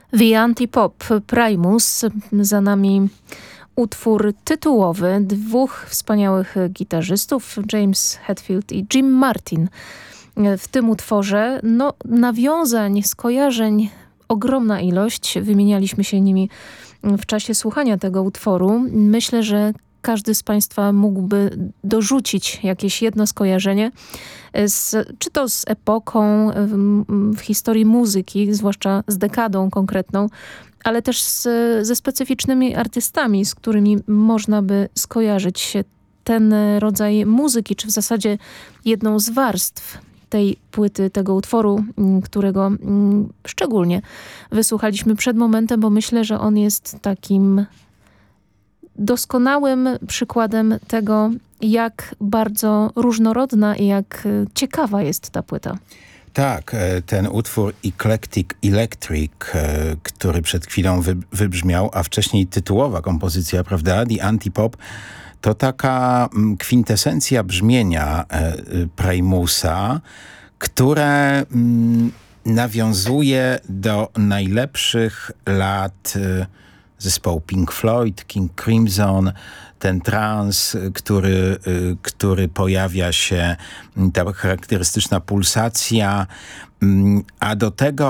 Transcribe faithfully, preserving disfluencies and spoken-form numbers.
The Antipop, Primus, za nami utwór tytułowy dwóch wspaniałych gitarzystów, James Hetfield i Jim Martin. W tym utworze no, nawiązań, skojarzeń ogromna ilość. Wymienialiśmy się nimi w czasie słuchania tego utworu. Myślę, że każdy z Państwa mógłby dorzucić jakieś jedno skojarzenie, z, czy to z epoką w, w historii muzyki, zwłaszcza z dekadą konkretną, ale też z, ze specyficznymi artystami, z którymi można by skojarzyć ten rodzaj muzyki, czy w zasadzie jedną z warstw tej płyty, tego utworu, którego szczególnie wysłuchaliśmy przed momentem, bo myślę, że on jest takim doskonałym przykładem tego, jak bardzo różnorodna i jak ciekawa jest ta płyta. Tak, ten utwór Eclectic Electric, który przed chwilą wybrzmiał, a wcześniej tytułowa kompozycja, prawda, The Antipop, to taka kwintesencja brzmienia Primusa, które nawiązuje do najlepszych lat zespołu Pink Floyd, King Crimson, ten trans, który, który pojawia się, ta charakterystyczna pulsacja, a do tego